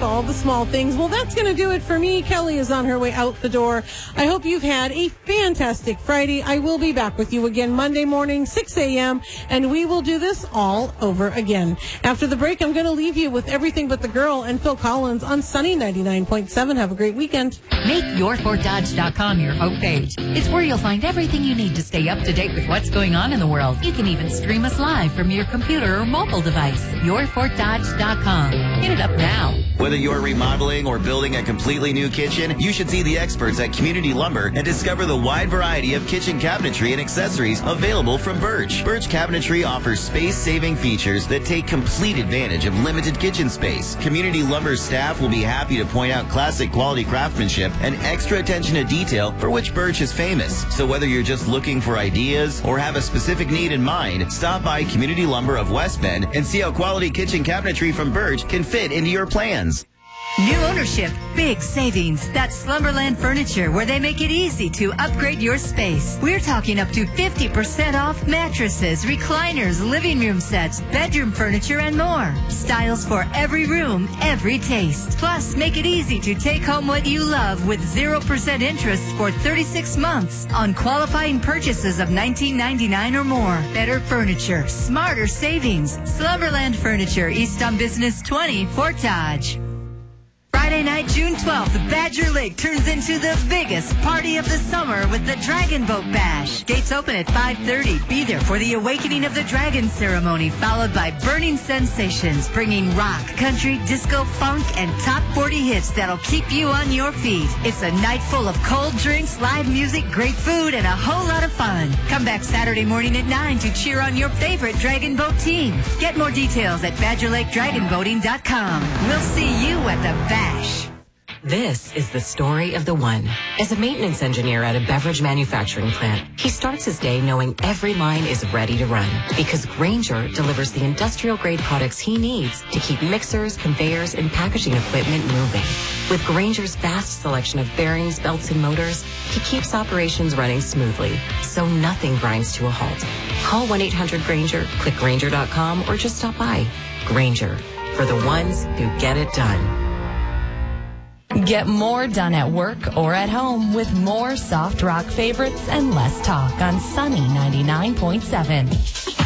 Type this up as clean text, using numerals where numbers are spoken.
with all the small things. Well, that's going to do it for me. Kelly is on her way out the door. I hope you've had a fantastic Friday. I will be back with you again Monday morning, 6 a.m., and we will do this all over again. After the break, I'm going to leave you with Everything But the Girl and Phil Collins on Sunny 99.7. Have a great weekend. Make YourFortDodge.com your homepage. It's where you'll find everything you need to stay up to date with what's going on in the world. You can even stream us live from your computer or mobile device. YourFortDodge.com. Get it up now. Whether you're remodeling or building a completely new kitchen, you should see the experts at Community Lumber and discover the wide variety of kitchen cabinetry and accessories available from Birch. Birch Cabinetry offers space-saving features that take complete advantage of limited kitchen space. Community Lumber staff will be happy to point out classic quality craftsmanship and extra attention to detail for which Birch is famous. So whether you're just looking for ideas or have a specific need in mind, stop by Community Lumber of West Bend and see how quality kitchen cabinetry from Birch can fit into your plans. New ownership, big savings. That's Slumberland Furniture, where they make it easy to upgrade your space. We're talking up to 50% off mattresses, recliners, living room sets, bedroom furniture, and more. Styles for every room, every taste. Plus, make it easy to take home what you love with 0% interest for 36 months on qualifying purchases of $19.99 or more. Better furniture, smarter savings. Slumberland Furniture, East on Business 20, Fort Dodge. Friday night, June 12th, Badger Lake turns into the biggest party of the summer with the Dragon Boat Bash. Gates open at 5:30. Be there for the Awakening of the Dragon ceremony, followed by Burning Sensations, bringing rock, country, disco, funk, and top 40 hits that'll keep you on your feet. It's a night full of cold drinks, live music, great food, and a whole lot of fun. Come back Saturday morning at 9 to cheer on your favorite Dragon Boat team. Get more details at BadgerLakeDragonBoating.com. We'll see you at the Bash. This is the story of the one. As a maintenance engineer at a beverage manufacturing plant, he starts his day knowing every line is ready to run because Grainger delivers the industrial-grade products he needs to keep mixers, conveyors, and packaging equipment moving. With Grainger's vast selection of bearings, belts, and motors, he keeps operations running smoothly, so nothing grinds to a halt. Call 1-800-GRAINGER, click Grainger.com, or just stop by. Grainger, for the ones who get it done. Get more done at work or at home with more soft rock favorites and less talk on Sunny 99.7.